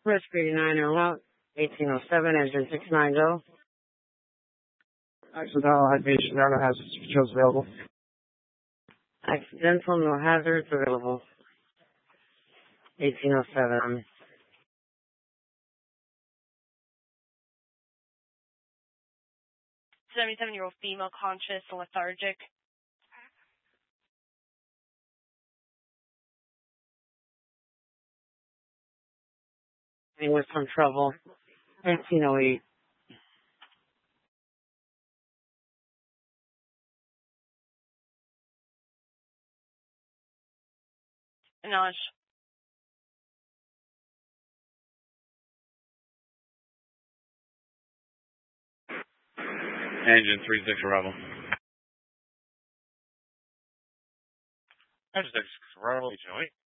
Risk 89 or out, 1807, engine 690. Accidental hydration, no hazards controls available. Accidental, no hazards available. 1807. 77-year-old female, conscious, lethargic. With some trouble. 1808. Minaj. Engine 36 arrival. Engine 36 arrival, 1808.